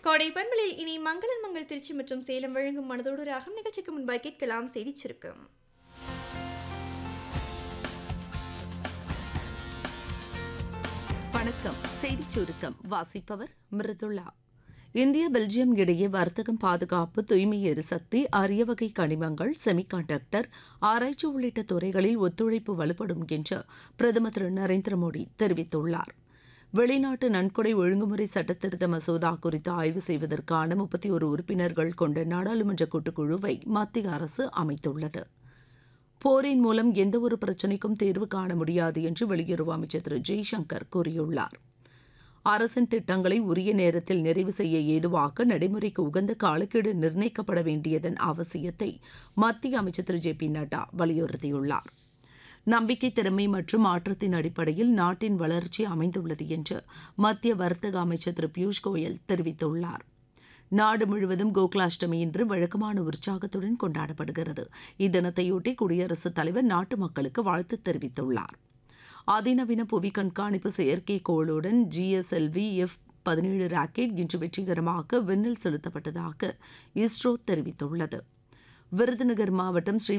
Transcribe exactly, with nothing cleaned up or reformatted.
கோடை பண்பலில் இனி மங்களன் மங்கள் திருச்சி மற்றும் சேலம் வழங்கும் மனதோடு ராகம் நிகழ்ச்சிக்கு முன்பாக கேட்கலாம் செய்திச் சுருக்கம். வணக்கம். செய்திச் சுருக்கம் வாசிப்பவர் மிருதுளா. இந்தியா பெல்ஜியம் இடையே வர்த்தகம், பாதுகாப்பு, தூய்மை எரிசக்தி, அரிய வகை கனிமங்கள், செமிகண்டக்டர், ஆராய்ச்சி உள்ளிட்ட துறைகளில் ஒத்துழைப்பு வலுப்படும் என்று பிரதமர் திரு நரேந்திர மோடி தெரிவித்துள்ளார். வெளிநாட்டு நன்கொடை ஒழுங்குமுறை சட்டத்திருத்த மசோதா குறித்து ஆய்வு செய்வதற்கான முப்பத்தி ஒரு உறுப்பினர்கள் கொண்ட நாடாளுமன்ற கூட்டுக்குழுவை மத்திய அரசு அமைத்துள்ளது. போரின் மூலம் எந்தவொரு பிரச்சினைக்கும் தீர்வு காண முடியாது என்று வெளியுறவு அமைச்சர் திரு ஜெய்சங்கர் கூறியுள்ளார். அரசின் திட்டங்களை உரிய நேரத்தில் நிறைவு செய்ய ஏதுவாக நடைமுறைக்கு உகந்த காலக்கெடு நிர்ணயிக்கப்பட வேண்டியதன் அவசியத்தை மத்திய அமைச்சர் திரு ஜே பி நட்டா வலியுறுத்தியுள்ளார். நம்பிக்கை, திறமை மற்றும் மாற்றத்தின் அடிப்படையில் நாட்டின் வளர்ச்சி அமைந்துள்ளது என்று மத்திய வர்த்தக அமைச்சர் திரு பியூஷ் கோயல் தெரிவித்துள்ளார். நாடு முழுவதும் கோகுலாஷ்டமி இன்று வழக்கமான உற்சாகத்துடன் கொண்டாடப்படுகிறது. இத்தினத்தையொட்டி குடியரசுத் தலைவர் நாட்டு மக்களுக்கு வாழ்த்து தெரிவித்துள்ளார். அதிநவீன புவி கண்காணிப்பு செயற்கைக்கோளுடன் G S L V F பதினேழு ராக்கெட் இன்று வெற்றிகரமாக விண்ணில் செலுத்தப்பட்டதாக இஸ்ரோ தெரிவித்துள்ளது. விருதுநகர் மாவட்டம் ஸ்ரீ